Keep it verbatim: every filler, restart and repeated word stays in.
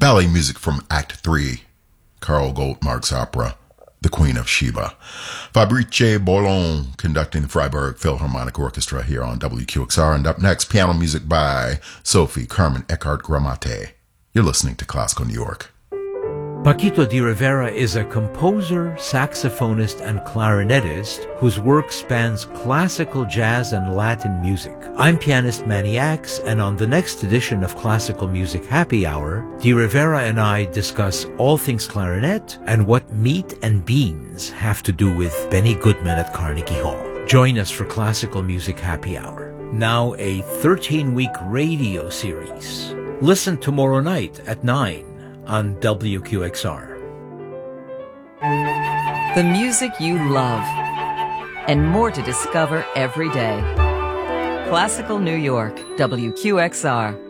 ballet music from Act three, Carl Goldmark's opera, The Queen of Sheba. Fabrice Boulon conducting the Freiburg Philharmonic Orchestra here on W Q X R. And up next, piano music by Sophie Carmen Eckhart Gramate. You're listening to Classical New York. Paquito de Rivera is a composer, saxophonist, and clarinetist whose work spans classical, jazz, and Latin music. I'm pianist Manny Axe, and on the next edition of Classical Music Happy Hour, de Rivera and I discuss all things clarinet and what meat and beans have to do with Benny Goodman at Carnegie Hall. Join us for Classical Music Happy Hour, now a thirteen-week radio series. Listen tomorrow night at nine on W Q X R. The music you love, and more to discover every day. Classical New York, W Q X R.